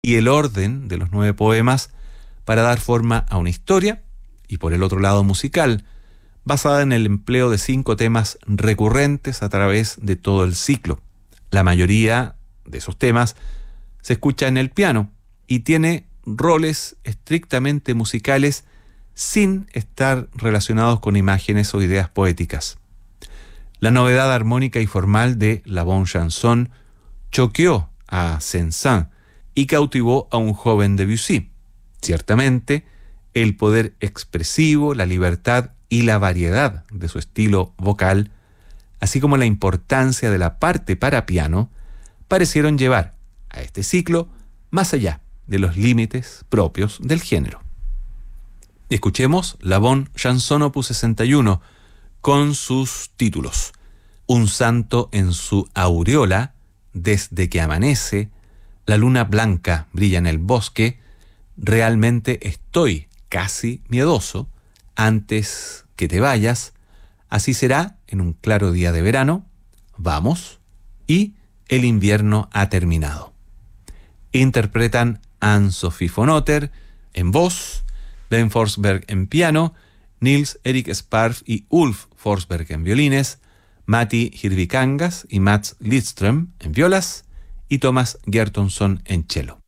y el orden de los 9 poemas para dar forma a una historia, y por el otro lado musical, basada en el empleo de 5 temas recurrentes a través de todo el ciclo. La mayoría de esos temas se escucha en el piano y tiene roles estrictamente musicales sin estar relacionados con imágenes o ideas poéticas. La novedad armónica y formal de La Bonne Chanson choqueó a Saint-Saëns y cautivó a un joven Debussy. Ciertamente, el poder expresivo, la libertad y la variedad de su estilo vocal, así como la importancia de la parte para piano, parecieron llevar a este ciclo más allá de los límites propios del género. Escuchemos La Bonne Chanson opus 61 con sus títulos: Un santo en su aureola, Desde que amanece, La luna blanca brilla en el bosque, Realmente estoy casi miedoso, Antes que te vayas, Así será en un claro día de verano, Vamos y El invierno ha terminado. Interpretan Anne-Sophie von Otter en voz, Ben Forsberg en piano, Nils Erik Sparv y Ulf Forsberg en violines, Matti Hirvikangas y Mats Lidström en violas y Thomas Gjertonsson en cello.